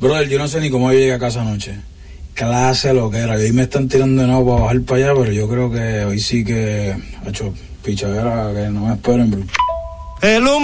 Brother, yo no sé ni cómo yo llegué a casa anoche. Clase lo que era. Hoy me están tirando de nuevo para bajar para allá, pero yo creo que hoy sí que ha hecho pichadera, que no me esperen, bro.